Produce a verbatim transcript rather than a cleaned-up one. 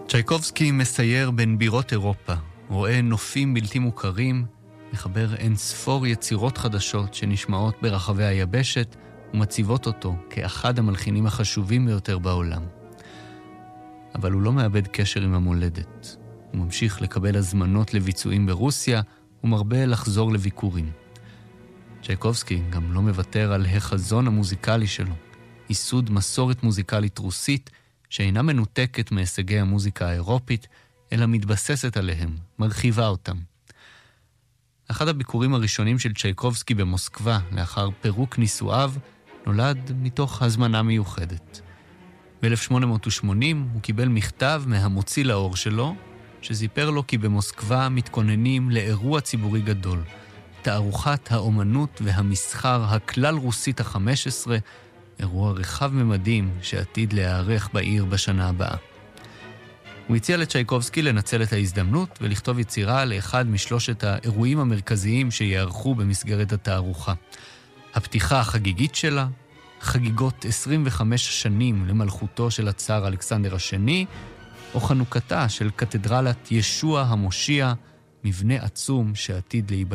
צ'ייקובסקי מסייר בין בירות אירופה, רואה נופים בלתי מוכרים, מחבר אין ספור יצירות חדשות שנשמעות ברחבי היבשת ומציבות אותו כאחד המלחינים החשובים ביותר בעולם. אבל הוא לא מאבד קשר עם המולדת. הוא ממשיך לקבל הזמנות לביצועים ברוסיה ומרבה לחזור לביקורים. צ'ייקובסקי גם לא מוותר על החזון המוזיקלי שלו, ייסוד מסורת מוזיקלית רוסית שאינה מנותקת מהישגי המוזיקה האירופית, אלא מתבססת עליהם, מרחיבה אותם. אחד הביקורים הראשונים של צ'ייקובסקי במוסקבה, לאחר פירוק נישואיו, נולד מתוך הזמנה מיוחדת. ב-אלף שמונה מאות ושמונים הוא קיבל מכתב מהמוציא לאור שלו, שסיפר לו כי במוסקבה מתכוננים לאירוע ציבורי גדול, תערוכת האומנות והמסחר הכלל רוסית ה-חמש עשרה, אירוע רחב ממדים שעתיד להיערך בעיר בשנה הבאה. הוא הציע לצ'ייקובסקי לנצל את ההזדמנות ולכתוב יצירה לאחד משלושת האירועים המרכזיים שיערכו במסגרת התערוכה. הפתיחה החגיגית שלה, חגיגות עשרים וחמש שנים למלכותו של הצאר אלכסנדר השני, או חנוכתה של קתדרלת ישוע המושיע, מבנה עצום שעתיד להיבנות.